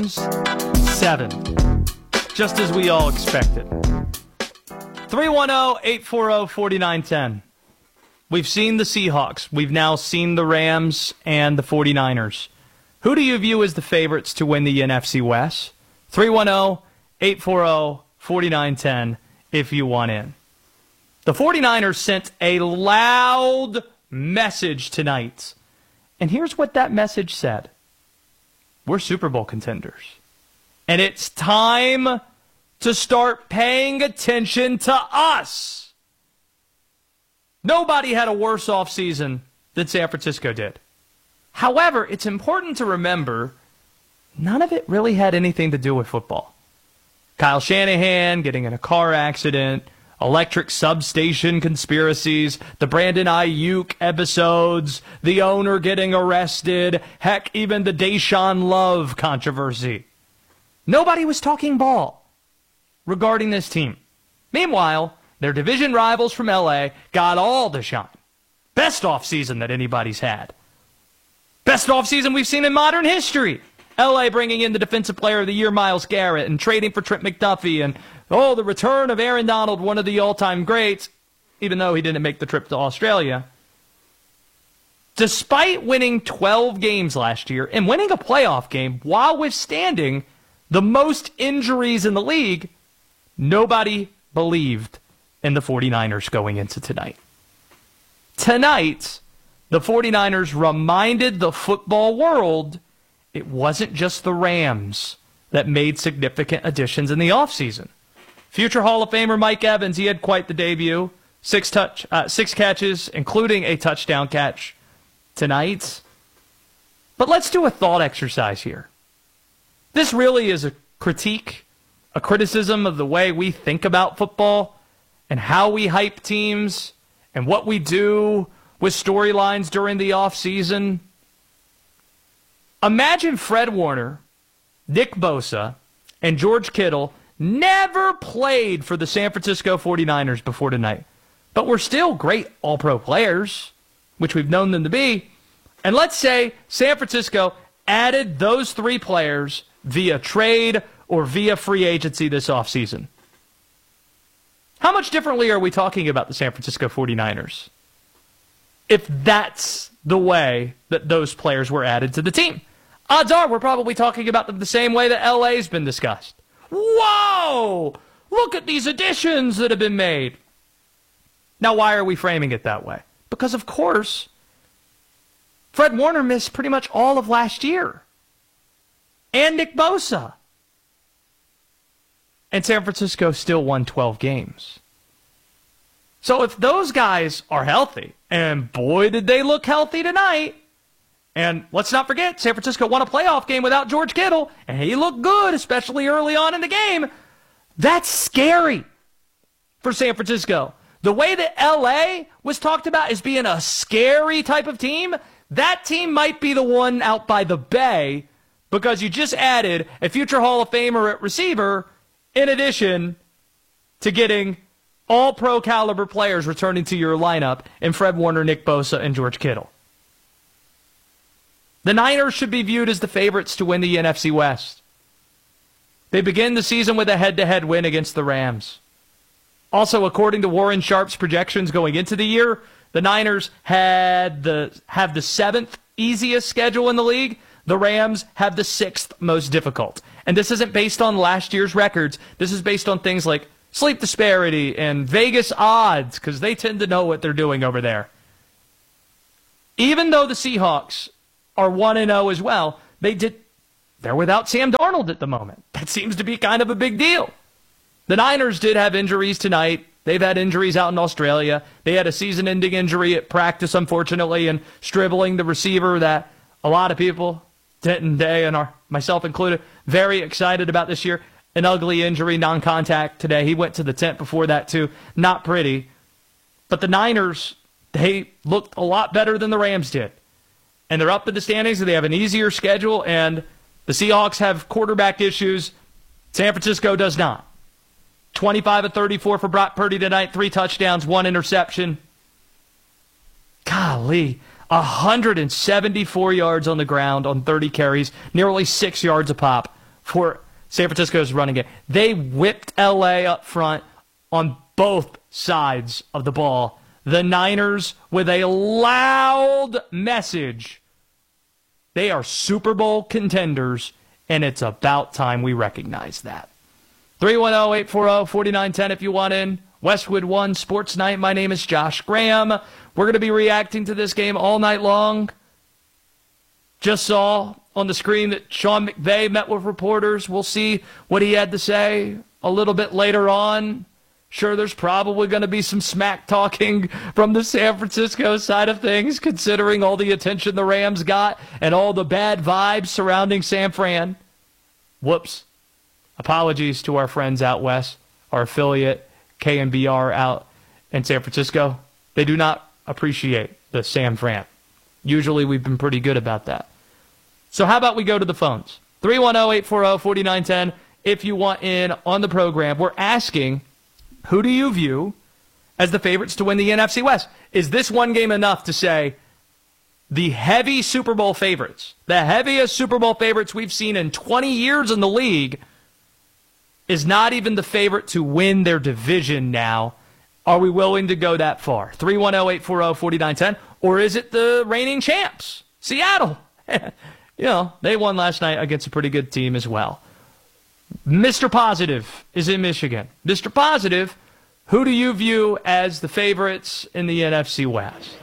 7. Just as we all expected. 310-840-4910. We've seen the Seahawks. We've now seen the Rams and the 49ers. Who do you view as the favorites to win the NFC West? 310-840-4910 if you want in. The 49ers sent a loud message tonight. And here's what that message said. We're Super Bowl contenders. And it's time to start paying attention to us. Nobody had a worse offseason than San Francisco did. However, it's important to remember, none of it really had anything to do with football. Kyle Shanahan getting in a car accident, electric substation conspiracies, the Brandon Ayuk episodes, the owner getting arrested, heck, even the Deshaun Love controversy. Nobody was talking ball regarding this team. Meanwhile, their division rivals from LA got all the shine. Best offseason that anybody's had. Best offseason we've seen in modern history. LA bringing in the Defensive Player of the Year, Myles Garrett, and trading for Trent McDuffie, and the return of Aaron Donald, one of the all-time greats, even though he didn't make the trip to Australia. Despite winning 12 games last year and winning a playoff game while withstanding the most injuries in the league, nobody believed in the 49ers going into tonight. Tonight, the 49ers reminded the football world it wasn't just the Rams that made significant additions in the offseason. Future Hall of Famer Mike Evans, he had quite the debut. 6 catches, including a touchdown catch tonight. But let's do a thought exercise here. This really is a critique, a criticism of the way we think about football and how we hype teams and what we do with storylines during the offseason. Imagine Fred Warner, Nick Bosa, and George Kittle never played for the San Francisco 49ers before tonight. But we're still great all-pro players, which we've known them to be. And let's say San Francisco added those 3 players via trade or via free agency this offseason. How much differently are we talking about the San Francisco 49ers if that's the way that those players were added to the team? Odds are we're probably talking about them the same way that LA's been discussed. Whoa! Look at these additions that have been made. Now, why are we framing it that way? Because, of course, Fred Warner missed pretty much all of last year. And Nick Bosa. And San Francisco still won 12 games. So if those guys are healthy, and boy did they look healthy tonight, and let's not forget, San Francisco won a playoff game without George Kittle, and he looked good, especially early on in the game. That's scary for San Francisco. The way that LA was talked about as being a scary type of team, that team might be the one out by the bay because you just added a future Hall of Famer at receiver in addition to getting all-pro caliber players returning to your lineup in Fred Warner, Nick Bosa, and George Kittle. The Niners should be viewed as the favorites to win the NFC West. They begin the season with a head-to-head win against the Rams. Also, according to Warren Sharp's projections going into the year, the Niners have the 7th easiest schedule in the league. The Rams have the 6th most difficult. And this isn't based on last year's records. This is based on things like sleep disparity and Vegas odds, because they tend to know what they're doing over there. Even though the Seahawks are 1-0 as well, they're without Sam Darnold at the moment. That seems to be kind of a big deal. The Niners did have injuries tonight. They've had injuries out in Australia. They had a season-ending injury at practice, unfortunately, and Stribling, the receiver that a lot of people, Denton Day and myself included, very excited about this year. An ugly injury, non-contact today. He went to the tent before that, too. Not pretty. But the Niners, they looked a lot better than the Rams did. And they're up in the standings, and they have an easier schedule, and the Seahawks have quarterback issues. San Francisco does not. 25 of 34 for Brock Purdy tonight, 3 touchdowns, 1 interception. Golly, 174 yards on the ground on 30 carries, nearly 6 yards a pop. for San Francisco's running game. They whipped LA up front on both sides of the ball. The Niners, with a loud message, they are Super Bowl contenders, and it's about time we recognize that. 310-840-4910 if you want in. Westwood One Sports Night. My name is Josh Graham. We're going to be reacting to this game all night long. Just saw on the screen that Sean McVay met with reporters. We'll see what he had to say a little bit later on. Sure, there's probably going to be some smack talking from the San Francisco side of things, considering all the attention the Rams got and all the bad vibes surrounding San Fran. Whoops. Apologies to our friends out west, our affiliate, KNBR out in San Francisco. They do not appreciate the San Fran. Usually we've been pretty good about that. So how about we go to the phones? 310-840-4910 if you want in on the program. We're asking, who do you view as the favorites to win the NFC West? Is this one game enough to say the heavy Super Bowl favorites, the heaviest Super Bowl favorites we've seen in 20 years in the league, is not even the favorite to win their division now? Are we willing to go that far? 310-840-4910. Or is it the reigning champs, Seattle? They won last night against a pretty good team as well. Mr. Positive is in Michigan. Mr. Positive, who do you view as the favorites in the NFC West?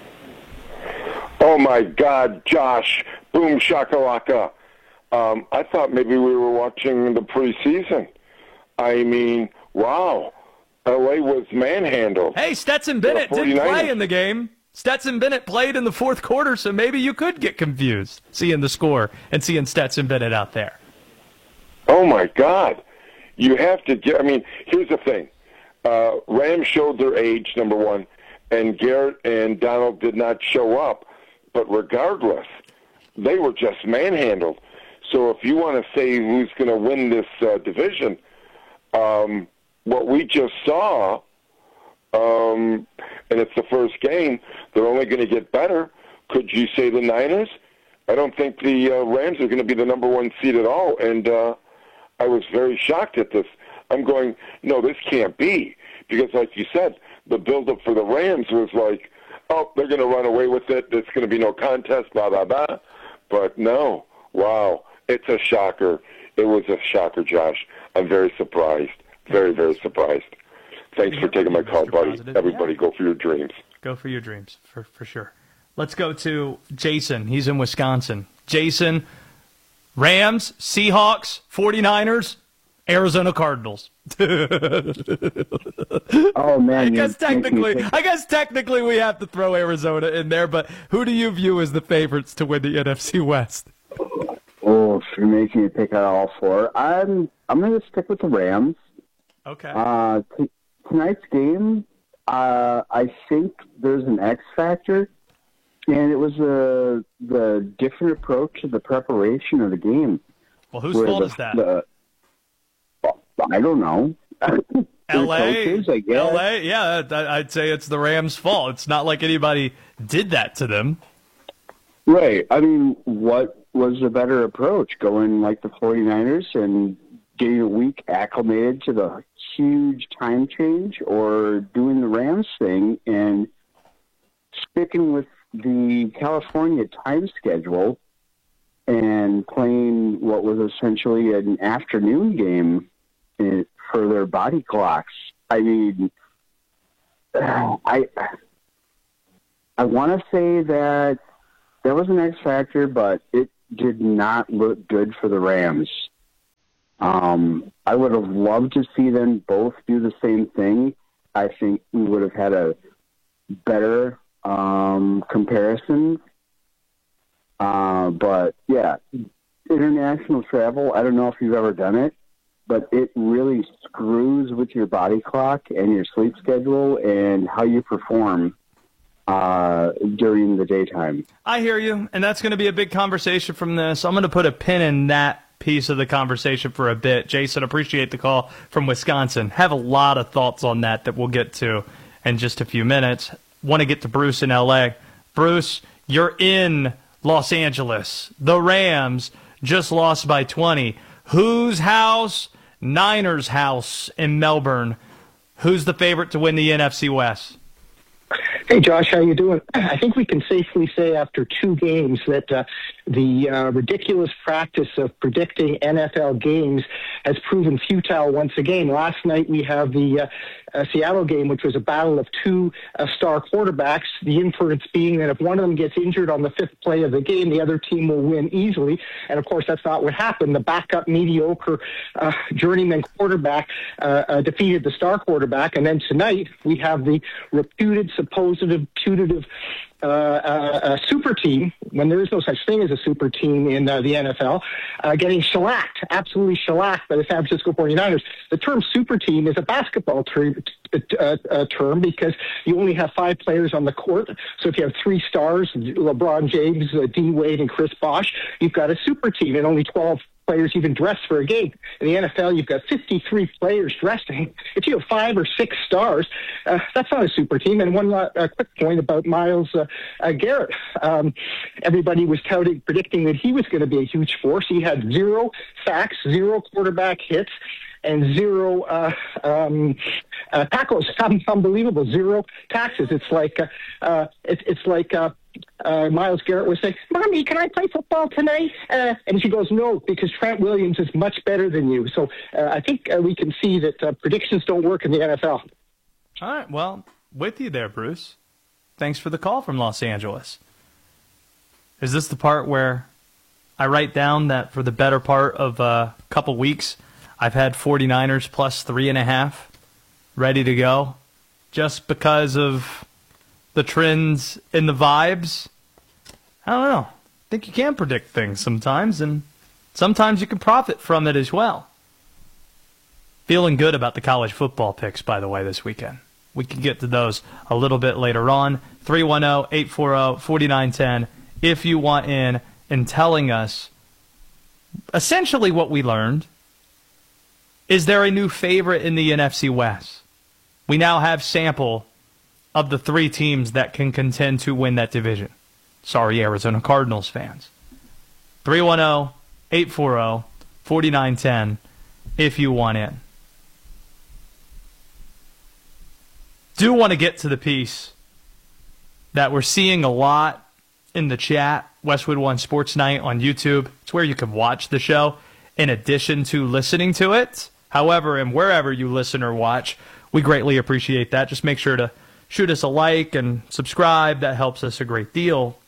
Oh, my God, Josh. Boom shakalaka. I thought maybe we were watching the preseason. I mean, wow. L.A. was manhandled. Hey, Stetson Bennett did play in the game. Stetson Bennett played in the fourth quarter, so maybe you could get confused seeing the score and seeing Stetson Bennett out there. Oh, my God. You have to get – I mean, here's the thing. Rams showed their age, number one, and Garrett and Donald did not show up. But regardless, they were just manhandled. So if you want to say who's going to win this division – what we just saw, and it's the first game, they're only going to get better. Could you say the Niners? I don't think the Rams are going to be the number one seed at all, and I was very shocked at this. I'm going, no, this can't be, because like you said, the build-up for the Rams was like, oh, they're going to run away with it, there's going to be no contest, blah, blah, blah. But no, wow, it's a shocker. It was a shocker, Josh. I'm very surprised. Very, very surprised. Thanks for taking my call, buddy. Positive. Everybody, go for your dreams. Go for your dreams, for sure. Let's go to Jason. He's in Wisconsin. Jason, Rams, Seahawks, 49ers, Arizona Cardinals. Oh, man. I guess technically we have to throw Arizona in there, but who do you view as the favorites to win the NFC West? Oh, you're making me pick out all four. I'm going to stick with the Rams. Okay. Tonight's game, I think there's an X factor, and it was the different approach to the preparation of the game. Well, whose fault is that? I don't know. L.A. Coaches, I guess. L.A. Yeah, I'd say it's the Rams' fault. It's not like anybody did that to them. Right. I mean, what was the better approach? Going like the 49ers and getting a week acclimated to the huge time change, or doing the Rams thing and sticking with the California time schedule and playing what was essentially an afternoon game for their body clocks? I mean, I want to say that there was an X factor, but it did not look good for the Rams. I would have loved to see them both do the same thing. I think we would have had a better comparison. But, yeah, international travel, I don't know if you've ever done it, but it really screws with your body clock and your sleep schedule and how you perform during the daytime. I hear you, and that's going to be a big conversation from this. I'm going to put a pin in that piece of the conversation for a bit. Jason, appreciate the call from Wisconsin. Have a lot of thoughts on that we'll get to in just a few minutes. Want to get to Bruce in L.A. Bruce, you're in Los Angeles. The Rams just lost by 20. Whose house? Niners house in Melbourne. Who's the favorite to win the NFC West? Hey, Josh, how you doing? I think we can safely say after 2 games that the ridiculous practice of predicting NFL games has proven futile once again. Last night we have the Seattle game, which was a battle of 2 star quarterbacks, the inference being that if one of them gets injured on the 5th play of the game, the other team will win easily. And, of course, that's not what happened. The backup mediocre journeyman quarterback defeated the star quarterback. And then tonight we have the reputed, supposed, putative super team, when there is no such thing as a super team in the NFL, getting shellacked, absolutely shellacked by the San Francisco 49ers. The term super team is a basketball term because you only have 5 players on the court. So if you have 3 stars, LeBron James, D. Wade, and Chris Bosh, you've got a super team, and only 12 players even dress for a game. In the NFL, you've got 53 players dressing. If you have 5 or 6 stars, that's not a super team. And one quick point about Myles Garrett. Everybody was predicting that he was going to be a huge force. He had 0 sacks, 0 quarterback hits, and 0 tackles. Unbelievable. 0 taxes. It's like Myles Garrett was saying, "Mommy, can I play football tonight?" And she goes, "No, because Trent Williams is much better than you." So I think we can see that predictions don't work in the NFL. All right, well, with you there, Bruce. Thanks for the call from Los Angeles. Is this the part where I write down that for the better part of a couple weeks, I've had 49ers plus 3.5 ready to go just because of the trends and the vibes? I don't know. I think you can predict things sometimes, and sometimes you can profit from it as well. Feeling good about the college football picks, by the way, this weekend. We can get to those a little bit later on. 310-840-4910 if you want in and telling us essentially what we learned. Is there a new favorite in the NFC West? We now have sample of the 3 teams that can contend to win that division. Sorry, Arizona Cardinals fans. 310-840-4910 if you want in. Do want to get to the piece that we're seeing a lot in the chat, Westwood One Sports Night on YouTube. It's where you can watch the show in addition to listening to it. However, and wherever you listen or watch, we greatly appreciate that. Just make sure to shoot us a like and subscribe. That helps us a great deal.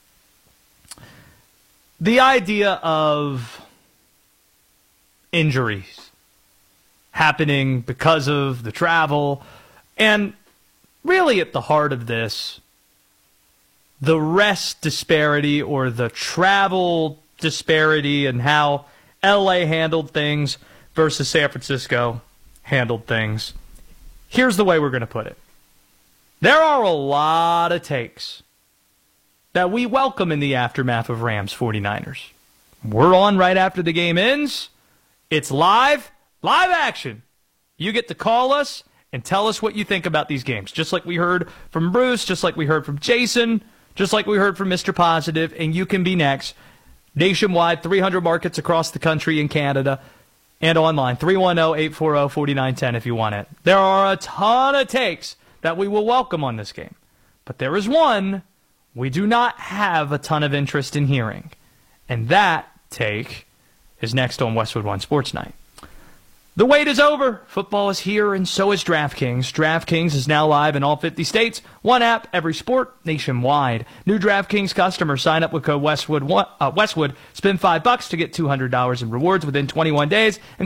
The idea of injuries happening because of the travel, and really at the heart of this, the rest disparity or the travel disparity and how LA handled things versus San Francisco handled things. Here's the way we're going to put it. There are a lot of takes that we welcome in the aftermath of Rams 49ers. We're on right after the game ends. It's live action. You get to call us and tell us what you think about these games. Just like we heard from Bruce, just like we heard from Jason, just like we heard from Mr. Positive, and you can be next. Nationwide, 300 markets across the country and Canada, and online, 310-840-4910 if you want it. There are a ton of takes that we will welcome on this game. But there is one we do not have a ton of interest in hearing. And that take is next on Westwood One Sports Night. The wait is over. Football is here, and so is DraftKings. DraftKings is now live in all 50 states. One app, every sport, nationwide. New DraftKings customers sign up with code Westwood, spend $5 to get $200 in rewards within 21 days.